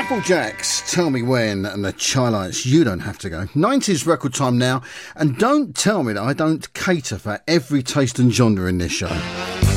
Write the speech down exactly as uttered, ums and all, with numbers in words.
Applejacks, Tell Me When, and the Chi-Lites, You Don't Have to Go. nineties record time now, and don't tell me that I don't cater for every taste and genre in this show.